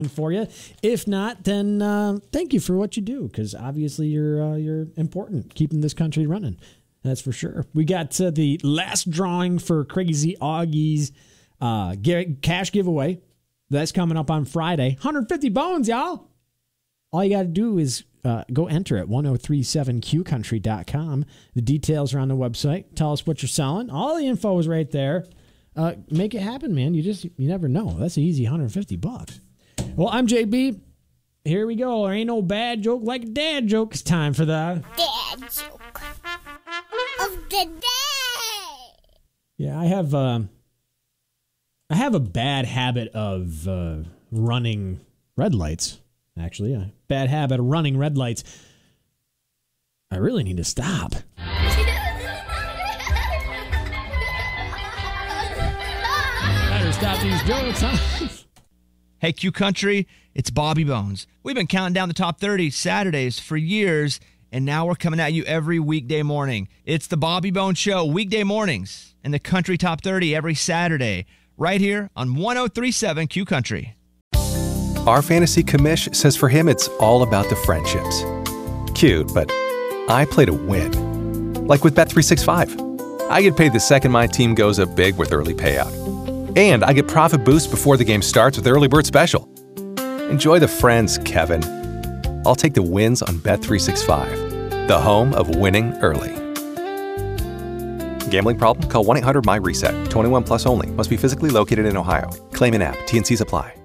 for you. If not, then thank you for what you do, because obviously you're important, keeping this country running. That's for sure. We got the last drawing for Crazy Augie's cash giveaway. That's coming up on Friday. 150 bones, y'all. All you got to do is go enter at 1037qcountry.com. The details are on the website. Tell us what you're selling. All the info is right there. Make it happen, man. You never know. That's an easy $150. Well, I'm JB. Here we go. There ain't no bad joke like a dad joke. It's time for the dad joke of the day. Yeah, I have a bad habit of running red lights. Actually, a bad habit of running red lights. I really need to stop. Better stop these jokes, huh? Hey, Q Country, it's Bobby Bones. We've been counting down the top 30 Saturdays for years, and now we're coming at you every weekday morning. It's the Bobby Bones Show, weekday mornings, and the Country Top 30 every Saturday, right here on 1037 Q Country. Our fantasy commish says for him it's all about the friendships. Cute, but I play to win. Like with Bet365. I get paid the second my team goes up big with early payout. And I get profit boost before the game starts with Early Bird Special. Enjoy the friends, Kevin. I'll take the wins on Bet365, the home of winning early. Gambling problem? Call 1-800-MY-RESET. 21 plus only. Must be physically located in Ohio. Claim in app. T&Cs apply.